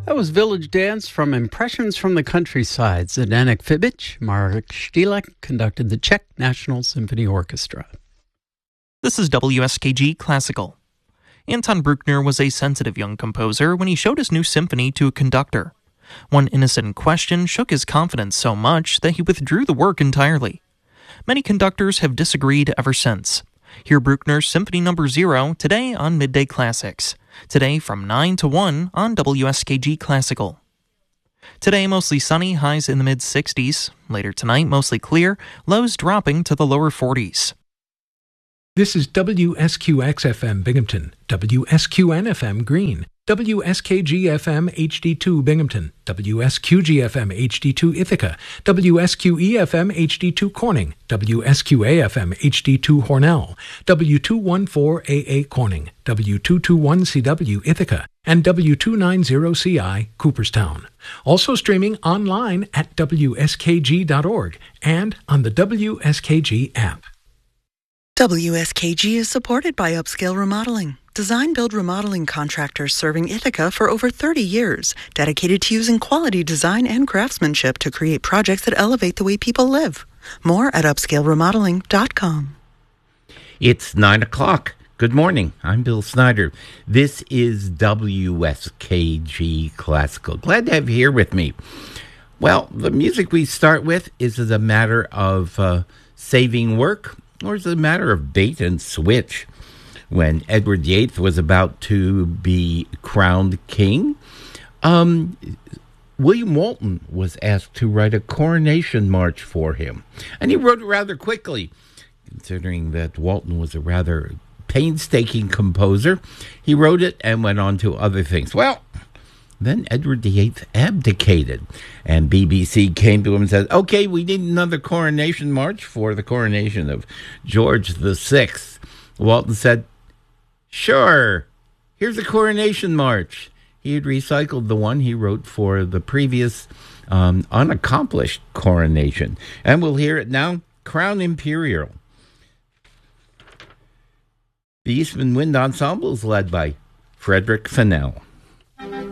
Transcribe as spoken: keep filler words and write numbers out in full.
That was Village Dance from Impressions from the Countryside. Zdenek Fibic, Marek Stilek conducted the Czech National Symphony Orchestra. This is W S K G Classical. Anton Bruckner was a sensitive young composer when he showed his new symphony to a conductor. One innocent question shook his confidence so much that he withdrew the work entirely. Many conductors have disagreed ever since. Hear Bruckner's Symphony Number Zero today on Midday Classics. Today from nine to one on W S K G Classical. Today mostly sunny, highs in the mid-sixties. Later tonight mostly clear, lows dropping to the lower forties. This is W S Q X F M Binghamton, W S Q N F M Green, W S K G F M H D two Binghamton, W S Q G F M H D two Ithaca, W S Q E F M H D two Corning, W S Q A F M H D two Hornell, W two fourteen A A Corning, W two twenty-one C W Ithaca, and W two ninety C I Cooperstown. Also streaming online at W S K G dot org and on the W S K G app. W S K G is supported by Upscale Remodeling. Design build remodeling contractors serving Ithaca for over thirty years, dedicated to using quality design and craftsmanship to create projects that elevate the way people live. More at upscale remodeling dot com. It's nine o'clock. Good morning. I'm Bill Snyder. This is W S K G Classical. Glad to have you here with me. Well, the music we start with is as a matter of uh, saving work, or is it a matter of bait and switch? When Edward the Eighth was about to be crowned king, um, William Walton was asked to write a coronation march for him. And he wrote it rather quickly, considering that Walton was a rather painstaking composer. He wrote it and went on to other things. Well, then Edward the Eighth abdicated, and B B C came to him and said, okay, we need another coronation march for the coronation of George the Sixth. Walton said, sure, here's a coronation march. He had recycled the one he wrote for the previous um, unaccomplished coronation. And we'll hear it now, Crown Imperial. The Eastman Wind Ensemble is led by Frederick Fennell.